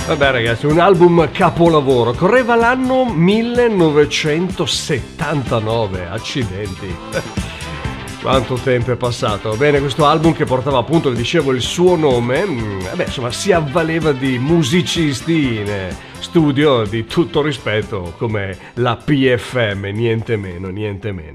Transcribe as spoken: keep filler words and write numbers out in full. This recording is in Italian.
Vabbè ragazzi, un album capolavoro. Correva l'anno millenovecentosettantanove, accidenti. Quanto tempo è passato. Bene, questo album che portava appunto, vi dicevo, il suo nome, beh, insomma, si avvaleva di musicisti in studio di tutto rispetto come la P F M, niente meno, niente meno.